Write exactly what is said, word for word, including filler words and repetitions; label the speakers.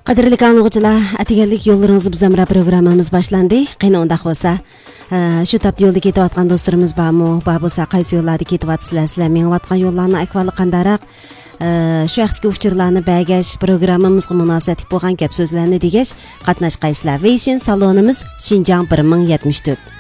Speaker 1: Qadrli anglag'uchilar, atganlik yo'llaringiz bizamra programmamiz boshlandi. Qani unda bo'lsa, shu tapda yo'lda ketayotgan do'stlarimiz bormi? Bor bo'lsa, qaysi yo'llarda ketyapsizlar? Sizlar mengayotgan yo'llarning ahvoli qandaroq? Shu vaqtdagi uchurlarni bagash programmamizga munosabatli bo'lgan gap so'zlarni degash qatnashqaysizlar. Vision salonimiz Xinjiang bir ming yetmish to'rt.